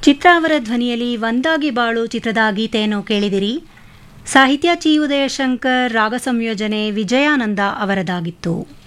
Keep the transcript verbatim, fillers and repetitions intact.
ಚಿತ್ರ ಅವರ ಧ್ವನಿಯಲ್ಲಿ ಒಂದಾಗಿ ಬಾಳು ಚಿತ್ರದ ಗೀತೆಯನ್ನು ಕೇಳಿದಿರಿ. ಸಾಹಿತ್ಯ ಚಿ ಉದಯಶಂಕರ್, ರಾಗ ಸಂಯೋಜನೆ ವಿಜಯಾನಂದ ಅವರದಾಗಿತ್ತು.